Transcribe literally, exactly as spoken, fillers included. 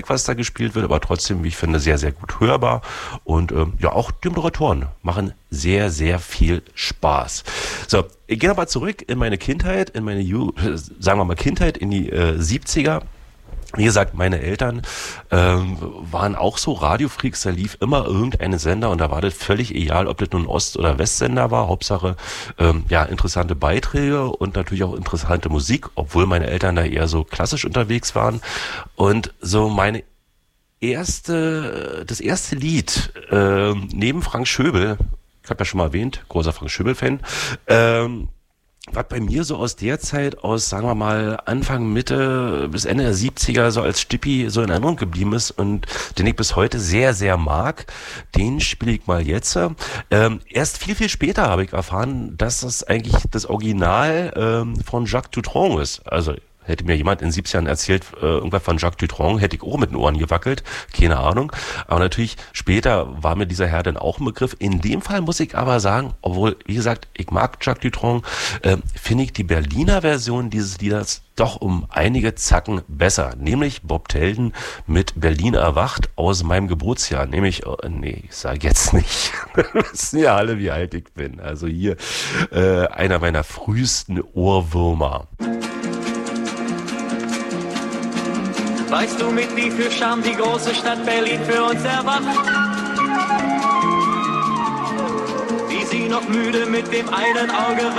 was da gespielt wird, aber trotzdem, wie ich finde, sehr, sehr gut hörbar. Und ähm, ja, auch die Moderatoren machen sehr, sehr viel Spaß. So, ich gehe nochmal zurück in meine Kindheit, in meine, Ju- sagen wir mal Kindheit, in die äh, siebziger. Wie gesagt, meine Eltern ähm, waren auch so Radiofreaks, da lief immer irgendeine Sender und da war das völlig egal, ob das nun Ost- oder Westsender war. Hauptsache, ähm, ja, interessante Beiträge und natürlich auch interessante Musik, obwohl meine Eltern da eher so klassisch unterwegs waren. Und so meine erste, das erste Lied ähm, neben Frank Schöbel, ich habe ja schon mal erwähnt, großer Frank Schöbel-Fan, ähm, was bei mir so aus der Zeit, aus, sagen wir mal, Anfang, Mitte bis Ende der siebziger so als Stippi so in Erinnerung geblieben ist und den ich bis heute sehr, sehr mag, den spiele ich mal jetzt. Ähm, erst viel, viel später habe ich erfahren, dass das eigentlich das Original ähm, von Jacques Dutronc ist. Also hätte mir jemand in den siebzigern erzählt, äh, irgendwas von Jacques Dutronc, hätte ich auch mit den Ohren gewackelt, keine Ahnung. Aber natürlich, später war mir dieser Herr dann auch ein Begriff. In dem Fall muss ich aber sagen, obwohl, wie gesagt, ich mag Jacques Dutronc, äh, finde ich die Berliner Version dieses Lieders doch um einige Zacken besser. Nämlich Bob Telden mit Berlin erwacht aus meinem Geburtsjahr. Nämlich, oh, nee, ich sage jetzt nicht. Wir wissen ja alle, wie alt ich bin. Also hier äh, einer meiner frühesten Ohrwürmer. Weißt du, mit wie viel Charme die große Stadt Berlin für uns erwacht? Wie sie noch müde mit dem einen Auge